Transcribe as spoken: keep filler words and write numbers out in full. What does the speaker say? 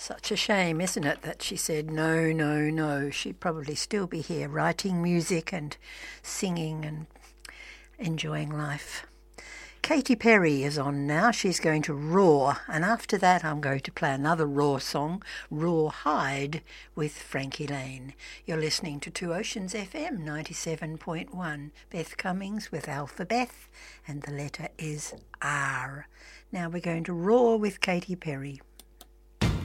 Such a shame, isn't it, that she said no, no, no. She'd probably still be here writing music and singing and enjoying life. Katy Perry is on now. She's going to Roar, and after that I'm going to play another Roar song, Rawhide with Frankie Lane. You're listening to Two Oceans F M ninety-seven point one. Beth Cummings with Alphabeth, and the letter is R. Now we're going to Roar with Katy Perry.